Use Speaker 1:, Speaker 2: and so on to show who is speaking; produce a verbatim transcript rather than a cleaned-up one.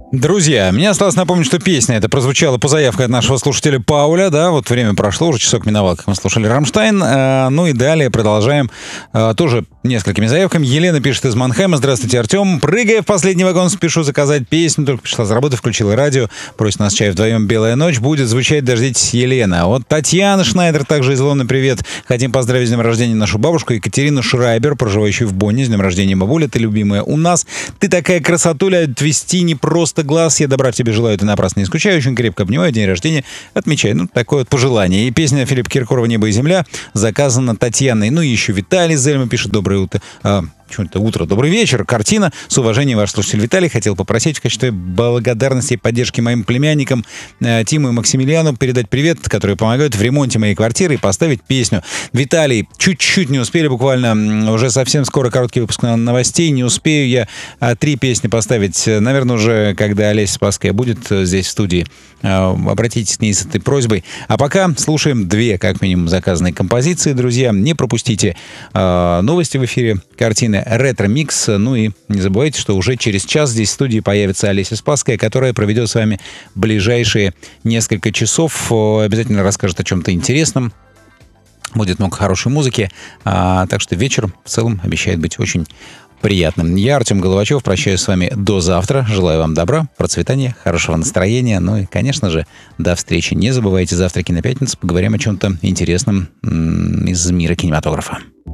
Speaker 1: Друзья, мне осталось напомнить, что песня эта прозвучала по заявке от нашего слушателя Пауля, да, вот время прошло, уже часок миновал, как мы слушали «Рамштайн», э, ну и далее продолжаем э, тоже несколькими заявками. Елена пишет из Манхэма: «Здравствуйте, Артем, прыгая в последний вагон, спешу заказать песню, только пришла с работы, включила радио, просит нас чай вдвоем, белая ночь, будет звучать, дождитесь, Елена». Вот Татьяна Шнайдер также из Лоны, привет, хотим поздравить с днем рождения нашу бабушку Екатерину Шрайбер, проживающую в Бонне, с днем рождения, бабуля, ты любимая у нас, ты такая красотуля, отвести не просто глаз, я добра тебе желаю, ты напрасно не скучаю, очень крепко обнимаю, день рождения отмечай. Ну, такое вот пожелание. И песня Филиппа Киркорова «Небо и земля» заказана Татьяной. Ну, и еще Виталий из Зельма пишет: «Доброе утро». А, Что-то утро, добрый вечер. Картина. С уважением, ваш слушатель Виталий. Хотел попросить в качестве благодарности и поддержки моим племянникам э, Тиму и Максимилиану передать привет, которые помогают в ремонте моей квартиры, и поставить песню. Виталий, чуть-чуть не успели, буквально уже совсем скоро короткий выпуск новостей. Не успею я а, три песни поставить. Наверное, уже когда Олеся Спасская будет здесь в студии. Э, обратитесь к ней с этой просьбой. А пока слушаем две, как минимум, заказанные композиции, друзья. Не пропустите э, новости в эфире, картины, ретро-микс. Ну и не забывайте, что уже через час здесь в студии появится Олеся Спасская, которая проведет с вами ближайшие несколько часов. Обязательно расскажет о чем-то интересном. Будет много хорошей музыки. А, так что вечер в целом обещает быть очень приятным. Я, Артем Головачев, прощаюсь с вами до завтра. Желаю вам добра, процветания, хорошего настроения. Ну и, конечно же, до встречи. Не забывайте, завтраки на пятницу. Поговорим о чем-то интересном из мира кинематографа.